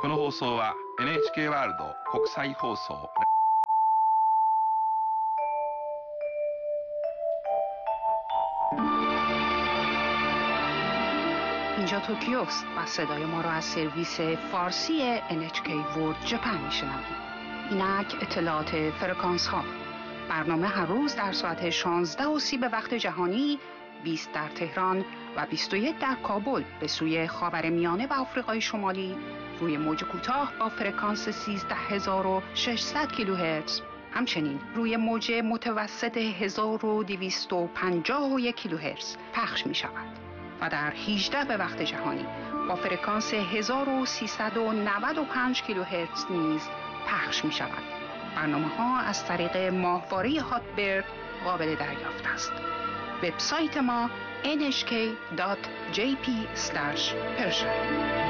この放送は NHK ワールド国際放送。 اینجا توکیوست و صدای ما را از سرویس فارسی NHK World Japan میشنوید. اینک اطلاعات فرکانس ها. برنامه هر روز در ساعت 16:30 به وقت جهانی، 20 در تهران و 21 در کابل به سوی خاورمیانه و آفریقای شمالی روی موج کوتاه با فرکانس 13600 کیلوهرتز، همچنین روی موج متوسط 1251 کیلوهرتز پخش می شود و در 18 به وقت جهانی با فرکانس 1395 کیلوهرتز نیز پخش می شود. برنامه ها از طریق ماهواره هاتبرد قابل دریافت است. وبسایت ما nhk.jp/persian